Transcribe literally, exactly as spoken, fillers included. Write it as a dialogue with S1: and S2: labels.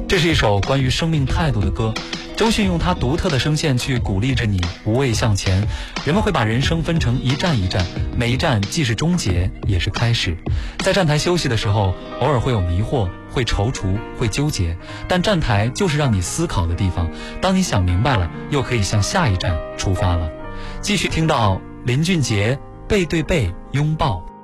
S1: 这是一首关于生命态度的歌，周迅用他独特的声线去鼓励着你无畏向前。人们会把人生分成一站一站，每一站既是终结也是开始。在站台休息的时候，偶尔会有迷惑，会踌躇，会纠结，但站台就是让你思考的地方。当你想明白了，又可以向下一站出发了。继续听到林俊杰背对背拥抱。